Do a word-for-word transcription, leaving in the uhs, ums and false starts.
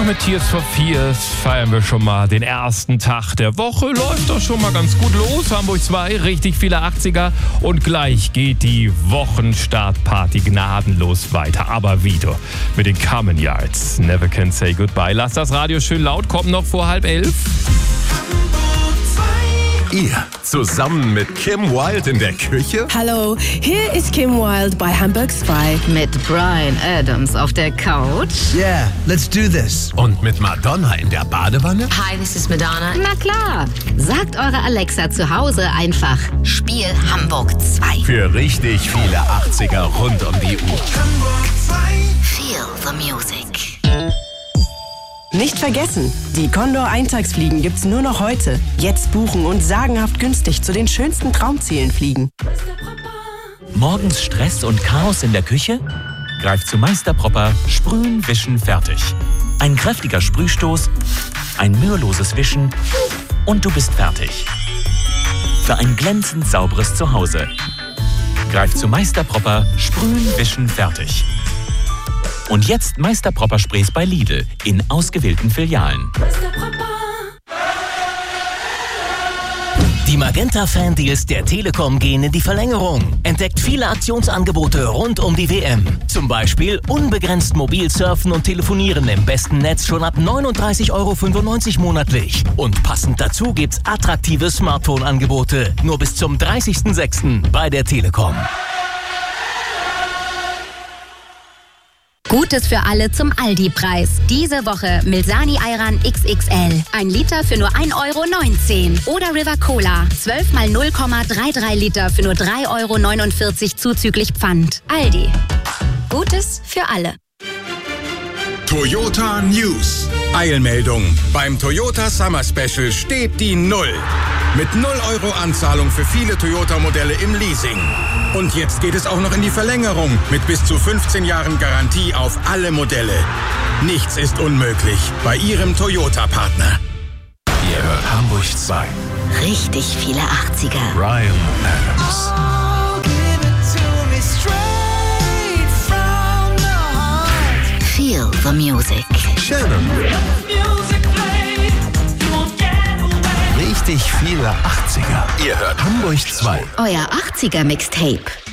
mit Tears for Fears feiern wir schon mal den ersten Tag der Woche. Läuft doch schon mal ganz gut los. Hamburg zwei, richtig viele achtziger. Und gleich geht die Wochenstartparty gnadenlos weiter. Aber wieder mit den Common Yards. Never Can Say Goodbye. Lasst das Radio schön laut. Kommt noch vor halb elf. Ihr zusammen mit Kim Wilde in der Küche? Hallo, hier ist Kim Wilde bei Hamburg zwei. Mit Bryan Adams auf der Couch. Yeah, let's do this. Und mit Madonna in der Badewanne? Hi, this is Madonna. Na klar. Sagt eure Alexa zu Hause einfach: Spiel Hamburg zwei. Für richtig viele achtziger rund um die Uhr. Feel the music. Nicht vergessen, die Condor Eintagsfliegen gibt's nur noch heute. Jetzt buchen und sagenhaft günstig zu den schönsten Traumzielen fliegen. Morgens Stress und Chaos in der Küche? Greif zu Meister Propper, sprühen, wischen, fertig. Ein kräftiger Sprühstoß, ein müheloses Wischen und du bist fertig. Für ein glänzend sauberes Zuhause. Greif zu Meister Propper, sprühen, wischen, fertig. Und jetzt Meister Propper Sprays bei Lidl in ausgewählten Filialen. Die Magenta-Fan-Deals der Telekom gehen in die Verlängerung. Entdeckt viele Aktionsangebote rund um die W M. Zum Beispiel unbegrenzt mobil surfen und telefonieren im besten Netz schon ab neununddreißig Euro fünfundneunzig monatlich. Und passend dazu gibt's attraktive Smartphone-Angebote. Nur bis zum dreißigsten sechsten bei der Telekom. Gutes für alle zum Aldi-Preis. Diese Woche Milsani Ayran X X L. Ein Liter für nur ein Euro neunzehn. Oder River Cola. zwölf mal null Komma dreiunddreißig Liter für nur drei Euro neunundvierzig zuzüglich Pfand. Aldi. Gutes für alle. Toyota News. Eilmeldung. Beim Toyota Summer Special steht die Null. Mit null Euro Anzahlung für viele Toyota-Modelle im Leasing. Und jetzt geht es auch noch in die Verlängerung mit bis zu fünfzehn Jahren Garantie auf alle Modelle. Nichts ist unmöglich bei Ihrem Toyota-Partner. Ihr hört Hamburg zwei. Richtig viele achtziger. Bryan Adams. Feel the music. Shannon. Richtig viele achtziger. Ihr hört Hamburg zwei. Euer achtziger Mixtape.